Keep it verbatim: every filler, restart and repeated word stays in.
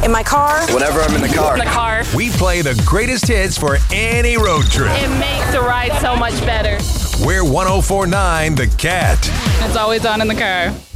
In my car. Whenever I'm in the car. In the car. We play the greatest hits for any road trip. It makes the ride so much better. We're one oh four point nine The Cat. It's always on in the car.